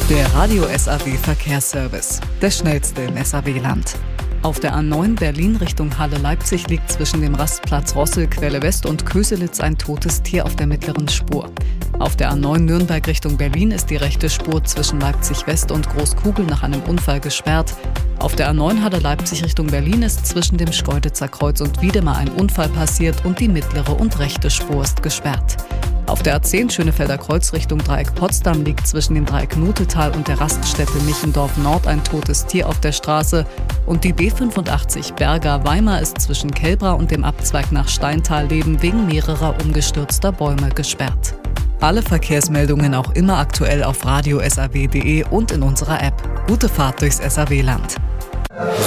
Der Radio SAW Verkehrsservice, der schnellste im SAW-Land. Auf der A9 Berlin Richtung Halle-Leipzig liegt zwischen dem Rastplatz Rossel, Quelle West und Köselitz ein totes Tier auf der mittleren Spur. Auf der A9 Nürnberg Richtung Berlin ist die rechte Spur zwischen Leipzig West und Großkugel nach einem Unfall gesperrt. Auf der A9 Halle-Leipzig Richtung Berlin ist zwischen dem Schkeuditzer Kreuz und Wiedemar ein Unfall passiert und die mittlere und rechte Spur ist gesperrt. Auf der A10 Schönefelder Kreuz Richtung Dreieck Potsdam liegt zwischen dem Dreieck Nutetal und der Raststätte Michendorf Nord ein totes Tier auf der Straße und die B85 Berga-Weimar ist zwischen Kelbra und dem Abzweig nach Steintal-Leben wegen mehrerer umgestürzter Bäume gesperrt. Alle Verkehrsmeldungen auch immer aktuell auf radiosaw.de und in unserer App. Gute Fahrt durchs SAW-Land.